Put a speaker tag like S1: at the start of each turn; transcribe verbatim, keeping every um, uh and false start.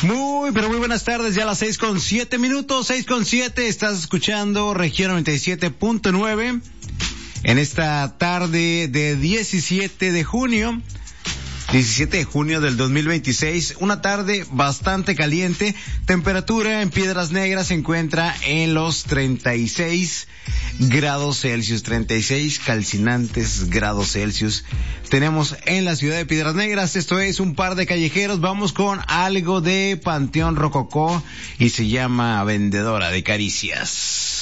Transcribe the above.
S1: Muy, pero muy buenas tardes, ya a las seis con siete minutos, seis con siete, estás escuchando Región noventa y siete punto nueve en esta tarde de diecisiete de junio, diecisiete de junio del dos mil veintiséis, una tarde bastante caliente, temperatura en Piedras Negras se encuentra en los treinta y seis grados Celsius, treinta y seis calcinantes grados Celsius tenemos en la ciudad de Piedras Negras. Esto es Un Par de Callejeros. Vamos con algo de Panteón Rococó y se llama Vendedora de Caricias.